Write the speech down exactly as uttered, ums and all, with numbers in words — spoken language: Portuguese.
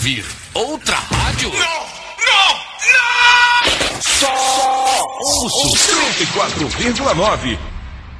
ouvir outra rádio? Não! Não! Não! Só ouço trinta e quatro vírgula nove.